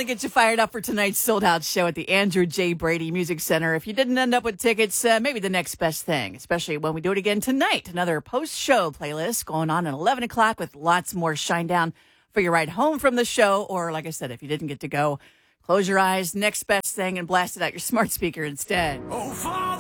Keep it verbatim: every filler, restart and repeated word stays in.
get you fired up for tonight's sold-out show at the Andrew J. Brady Music Center. If you didn't end up with tickets, uh, maybe the next best thing, especially when we do it again tonight. Another post-show playlist going on at eleven o'clock with lots more Shinedown for your ride home from the show. Or, like I said, if you didn't get to go, close your eyes, next best thing, and blast it out your smart speaker instead. Oh, fine.